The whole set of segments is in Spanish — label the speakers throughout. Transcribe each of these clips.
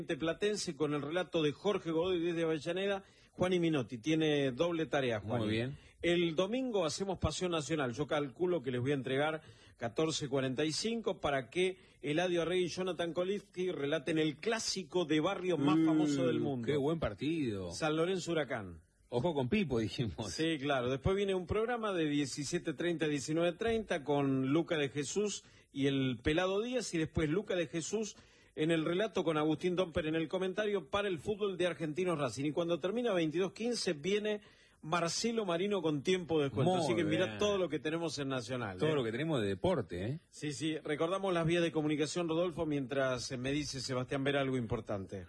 Speaker 1: Platense con el relato de Jorge Godoy desde Avellaneda. Juan y Minotti, tiene doble tarea, Juan.
Speaker 2: Muy bien.
Speaker 1: El domingo hacemos Pasión Nacional. Yo calculo que les voy a entregar 14:45 para que Eladio Arregui y Jonathan Kolitsky relaten el clásico de barrio más famoso del mundo.
Speaker 2: Qué buen partido.
Speaker 1: San Lorenzo Huracán.
Speaker 2: Ojo con Pipo, dijimos.
Speaker 1: Sí, claro. Después viene un programa de 17:30 a 19:30 con Luca de Jesús y el Pelado Díaz, y después Luca de Jesús en el relato con Agustín Domper en el comentario para el fútbol de Argentinos Racing. Y cuando termina 22:15 viene Marcelo Marino con tiempo de descuento. Así que mirá todo lo que tenemos en Nacional.
Speaker 2: Todo lo que tenemos de deporte, ¿eh?
Speaker 1: Sí, sí. Recordamos las vías de comunicación, Rodolfo, mientras me dice Sebastián ver algo importante.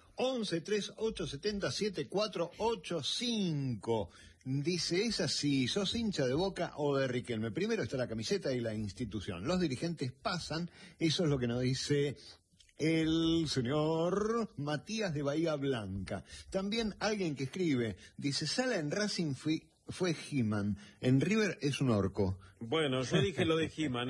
Speaker 3: 11-3870-7485. Dice, es así, sos hincha de Boca o de Riquelme. Primero está la camiseta y la institución. Los dirigentes pasan, eso es lo que nos dice el señor Matías de Bahía Blanca. También alguien que escribe, dice, Sala en Racing fue He-Man, en River es un orco.
Speaker 1: Bueno, yo dije lo de He-Man,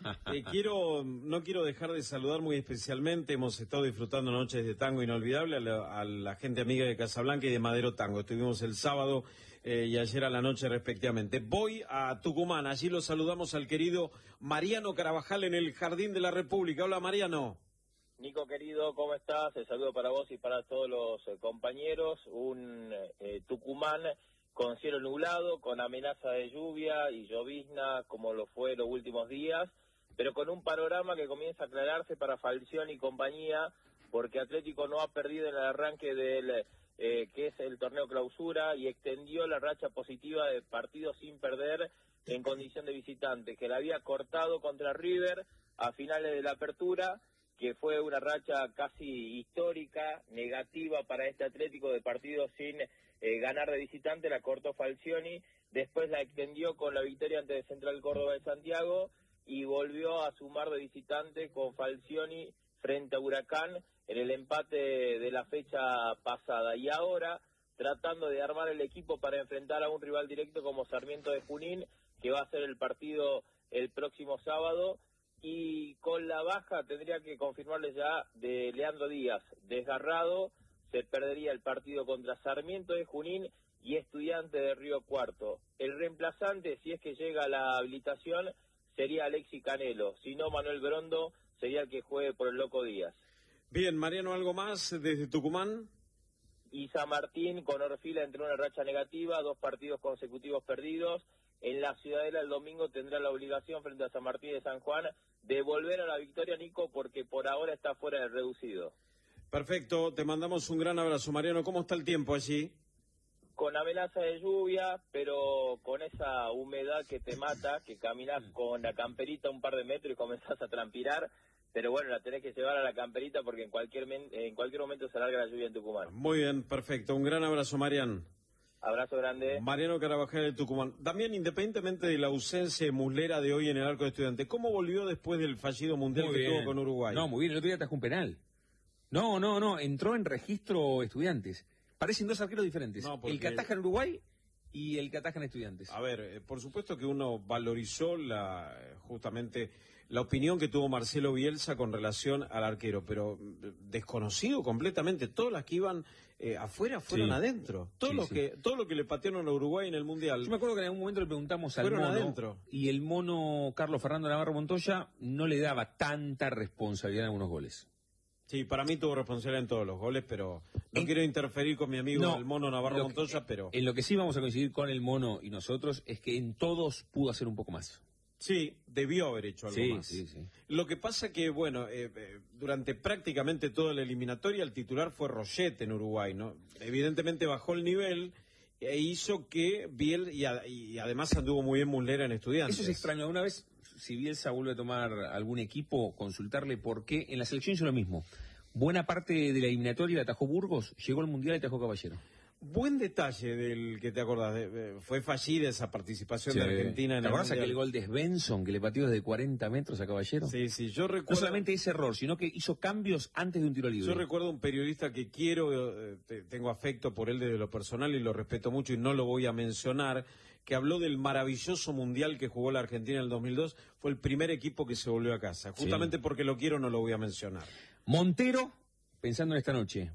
Speaker 1: no quiero dejar de saludar muy especialmente, hemos estado disfrutando noches de tango inolvidable a la gente amiga de Casablanca y de Madero Tango. Estuvimos el sábado y ayer a la noche respectivamente. Voy a Tucumán, allí lo saludamos al querido Mariano Carabajal en el Jardín de la República. Hola, Mariano.
Speaker 4: Nico, querido, ¿cómo estás? El saludo para vos y para todos los compañeros. Un Tucumán con cielo nublado, con amenaza de lluvia y llovizna, como lo fue los últimos días, pero con un panorama que comienza a aclararse para Falcioni y compañía, porque Atlético no ha perdido en el arranque del que es el torneo clausura y extendió la racha positiva de partidos sin perder en condición de visitante, que la había cortado contra River a finales de la apertura, que fue una racha casi histórica, negativa para este Atlético de partidos sin ganar de visitante, la cortó Falcioni, después la extendió con la victoria ante Central Córdoba de Santiago y volvió a sumar de visitante con Falcioni frente a Huracán en el empate de la fecha pasada. Y ahora, tratando de armar el equipo para enfrentar a un rival directo como Sarmiento de Junín, que va a ser el partido el próximo sábado, y con la baja tendría que confirmarles ya de Leandro Díaz, desgarrado, se perdería el partido contra Sarmiento de Junín y Estudiante de Río Cuarto. El reemplazante, si es que llega a la habilitación, sería Alexis Canelo, si no Manuel Brondo sería el que juegue por el Loco Díaz.
Speaker 1: Bien, Mariano, ¿algo más desde Tucumán?
Speaker 4: Y San Martín con Orfila entró en una racha negativa, 2 partidos consecutivos perdidos. En la Ciudadela el domingo tendrá la obligación frente a San Martín de San Juan de volver a la victoria, Nico, porque por ahora está fuera del reducido.
Speaker 1: Perfecto, te mandamos un gran abrazo, Mariano. ¿Cómo está el tiempo allí?
Speaker 4: Con amenaza de lluvia, pero con esa humedad que te mata, que caminás con la camperita un par de metros y comenzás a transpirar, pero bueno, la tenés que llevar a la camperita porque en cualquier momento se larga la lluvia en Tucumán.
Speaker 1: Muy bien, perfecto. Un gran abrazo, Mariano.
Speaker 4: Abrazo grande.
Speaker 1: Mariano Carabajal de Tucumán. También, independientemente de la ausencia muslera de hoy en el arco de Estudiantes, ¿cómo volvió después del fallido mundial que tuvo con Uruguay?
Speaker 2: No, muy bien, el otro día atajó un penal. No, entró en registro Estudiantes. Parecen dos arqueros diferentes. No, porque el que ataja en Uruguay y el que ataja en Estudiantes.
Speaker 1: A ver, por supuesto que uno valorizó justamente la opinión que tuvo Marcelo Bielsa con relación al arquero, pero desconocido completamente. Todas las que iban afuera fueron adentro. Todo lo que le patearon a Uruguay en el Mundial.
Speaker 2: Yo me acuerdo que en algún momento le preguntamos al mono,
Speaker 1: adentro.
Speaker 2: Y el mono Carlos Fernando Navarro Montoya no le daba tanta responsabilidad en algunos goles.
Speaker 1: Sí, para mí tuvo responsabilidad en todos los goles, pero no quiero interferir con mi amigo el mono Navarro Montoya, pero...
Speaker 2: En lo que sí vamos a coincidir con el mono y nosotros es que en todos pudo hacer un poco más.
Speaker 1: Sí, debió haber hecho algo más.
Speaker 2: Sí.
Speaker 1: Lo que pasa que, bueno, durante prácticamente toda la eliminatoria el titular fue Roget en Uruguay, ¿no? Evidentemente bajó el nivel e hizo que y además anduvo muy bien Muslera en Estudiantes.
Speaker 2: Eso es extraño. Alguna vez, si Bielsa vuelve a tomar algún equipo, consultarle por qué. En la selección hizo lo mismo. Buena parte de la eliminatoria la atajó Burgos, llegó al Mundial y atajó Caballero.
Speaker 1: Buen detalle del que te acordás. Fue fallida esa participación de Argentina en el Mundial.
Speaker 2: ¿Te acordás aquel gol de Svensson que le pateó desde 40 metros a Caballero?
Speaker 1: Sí, yo recuerdo...
Speaker 2: No solamente ese error, sino que hizo cambios antes de un tiro libre.
Speaker 1: Yo recuerdo un periodista que tengo afecto por él desde lo personal y lo respeto mucho y no lo voy a mencionar, que habló del maravilloso Mundial que jugó la Argentina en el 2002. Fue el primer equipo que se volvió a casa. Justamente porque lo quiero no lo voy a mencionar.
Speaker 2: Montero, pensando en esta noche.